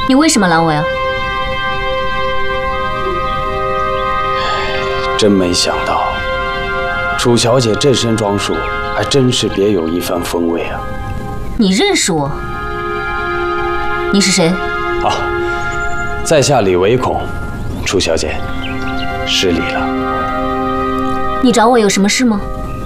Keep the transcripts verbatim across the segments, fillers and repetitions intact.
你为什么拦我呀？ 真没想到，楚小姐这身装束还真是别有一番风味啊！ 你认识我？你是谁？ 啊，在下李唯恐，楚小姐，失礼了。 你找我有什么事吗？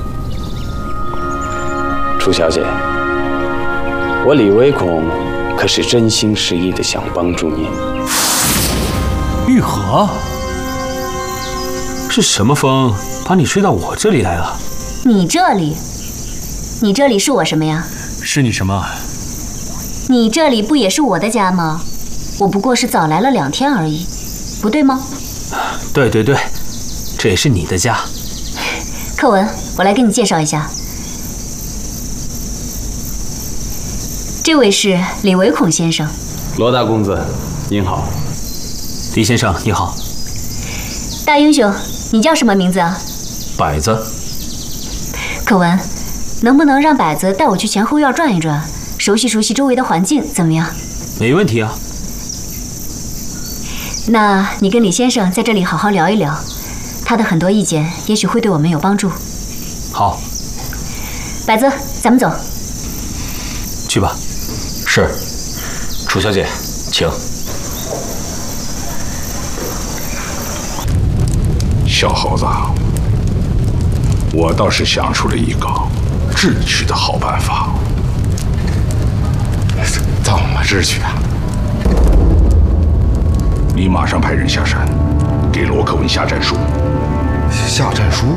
楚小姐，我李唯恐可是真心实意的想帮助您。 玉和，是什么风把你吹到我这里来了？ 你这里？你这里是我什么呀？ 是你什么？ 你这里不也是我的家吗？我不过是早来了两天而已，不对吗？ 对对对，这也是你的家。 柯文，我来给你介绍一下，这位是李唯恐先生。 罗大公子，您好。 李先生，你好。 大英雄，你叫什么名字啊？ 摆子。 柯文，能不能让摆子带我去前后院转一转，熟悉熟悉周围的环境，怎么样？ 没问题啊。 那你跟李先生在这里好好聊一聊，他的很多意见也许会对我们有帮助。 好。 摆子，咱们走。 去吧。 是。楚小姐，请。 小猴子，我倒是想出了一个智取的好办法。 怎么智取啊？ 你马上派人下山，给罗克文下战书。 下战书？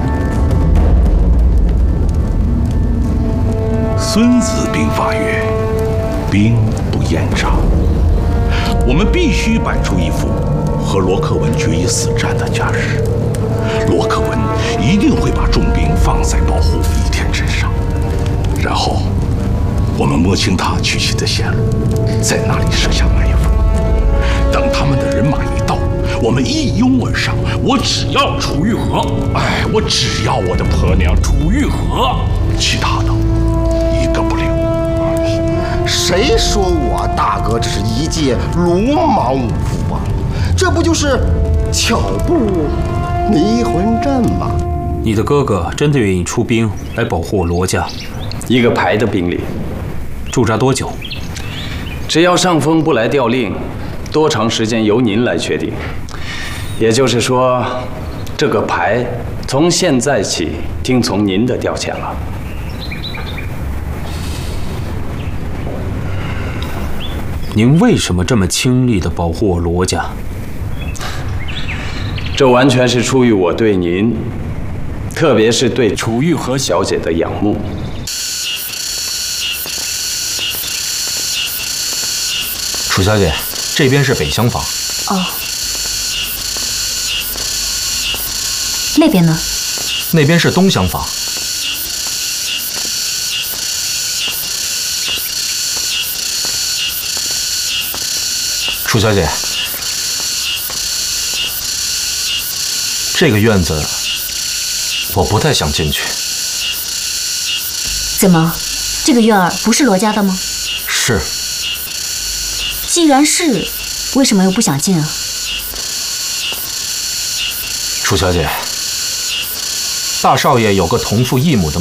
孙子兵法曰：兵不厌诈。我们必须摆出一副和罗克文决一死战的架势。罗克文一定会把重兵放在保护李天镇上，然后我们摸清他去袭的线路，在那里设下埋伏。等他们的人马一到，我们一拥而上。我只要楚玉和，哎，我只要我的婆娘楚玉和，其他的一个不留。 谁说我大哥只是一介鲁莽武夫啊？这不就是巧布迷魂阵吗？ 你的哥哥真的愿意出兵来保护罗家？ 一个排的兵力， 驻扎多久？ 只要上峰不来调令，多长时间由您来确定。也就是说，这个排从现在起听从您的调遣了。 您为什么这么倾力地保护我罗家？ 这完全是出于我对您，特别是对楚玉和小姐的仰慕。 楚小姐，这边是北厢房。 哦。那边呢？ 那边是东厢房。楚小姐，这个院子我不太想进去。 怎么，这个院儿不是罗家的吗？ 是。 既然是，为什么又不想进啊？ 楚小姐，大少爷有个同父异母的